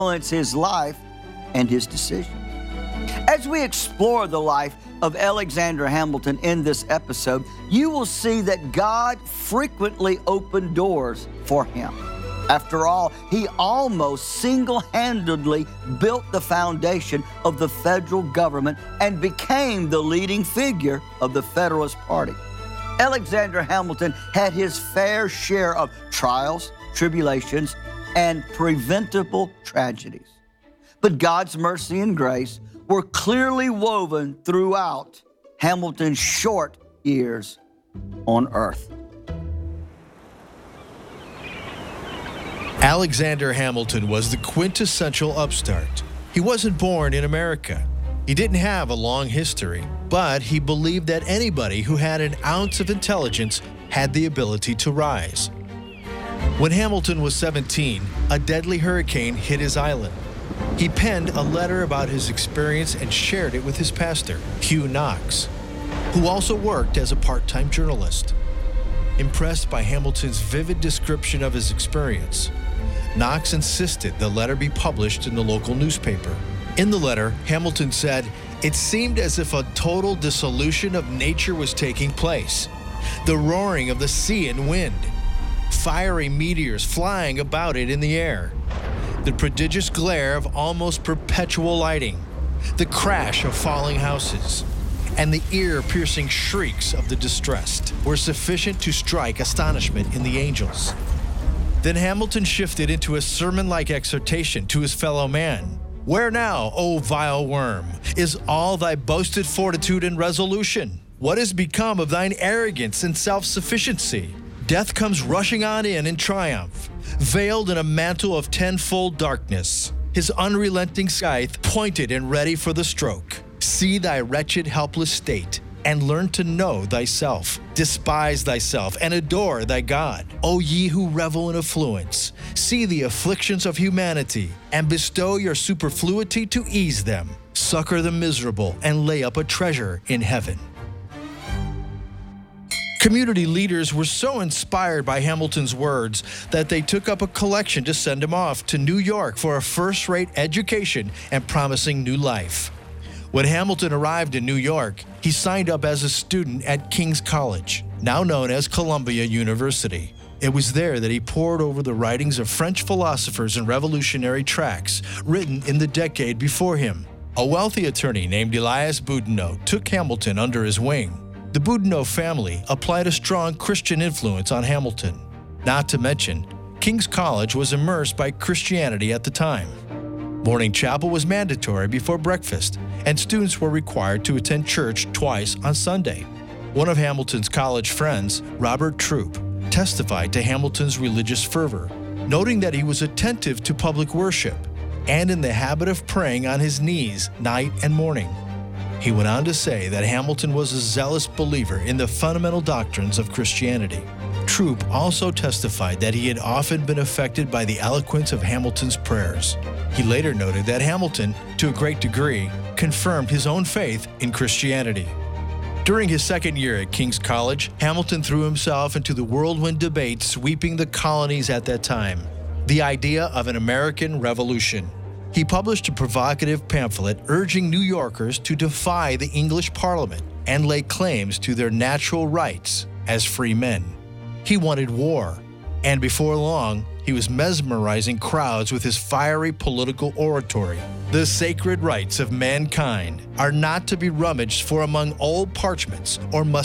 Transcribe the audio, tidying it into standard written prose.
influence his life and his decision. As we explore the life of Alexander Hamilton in this episode, you will see that God frequently opened doors for him. After all, he almost single-handedly built the foundation of the federal government and became the leading figure of the Federalist Party. Alexander Hamilton had his fair share of trials, tribulations, and preventable tragedies. But God's mercy and grace were clearly woven throughout Hamilton's short years on earth. Alexander Hamilton was the quintessential upstart. He wasn't born in America. He didn't have a long history, but he believed that anybody who had an ounce of intelligence had the ability to rise. When Hamilton was 17, a deadly hurricane hit his island. He penned a letter about his experience and shared it with his pastor, Hugh Knox, who also worked as a part-time journalist. Impressed by Hamilton's vivid description of his experience, Knox insisted the letter be published in the local newspaper. In the letter, Hamilton said, "It seemed as if a total dissolution of nature was taking place. The roaring of the sea and wind, fiery meteors flying about it in the air, the prodigious glare of almost perpetual lighting, the crash of falling houses, and the ear-piercing shrieks of the distressed were sufficient to strike astonishment in the angels." Then Hamilton shifted into a sermon-like exhortation to his fellow man. "Where now, O vile worm, is all thy boasted fortitude and resolution? What has become of thine arrogance and self-sufficiency? Death comes rushing on in triumph, veiled in a mantle of tenfold darkness, his unrelenting scythe pointed and ready for the stroke. See thy wretched, helpless state, and learn to know thyself. Despise thyself and adore thy God. O ye who revel in affluence, see the afflictions of humanity, and bestow your superfluity to ease them. Succor the miserable, and lay up a treasure in heaven." Community leaders were so inspired by Hamilton's words that they took up a collection to send him off to New York for a first-rate education and promising new life. When Hamilton arrived in New York, he signed up as a student at King's College, now known as Columbia University. It was there that he pored over the writings of French philosophers and revolutionary tracts written in the decade before him. A wealthy attorney named Elias Boudinot took Hamilton under his wing. The Boudinot family applied a strong Christian influence on Hamilton. Not to mention, King's College was immersed by Christianity at the time. Morning chapel was mandatory before breakfast, and students were required to attend church twice on Sunday. One of Hamilton's college friends, Robert Troup, testified to Hamilton's religious fervor, noting that he was attentive to public worship and in the habit of praying on his knees night and morning. He went on to say that Hamilton was a zealous believer in the fundamental doctrines of Christianity. Troup also testified that he had often been affected by the eloquence of Hamilton's prayers. He later noted that Hamilton, to a great degree, confirmed his own faith in Christianity. During his second year at King's College, Hamilton threw himself into the whirlwind debate sweeping the colonies at that time, the idea of an American Revolution. He published a provocative pamphlet urging New Yorkers to defy the English Parliament and lay claims to their natural rights as free men. He wanted war, and before long, he was mesmerizing crowds with his fiery political oratory. The sacred rights of mankind are not to be rummaged for among old parchments or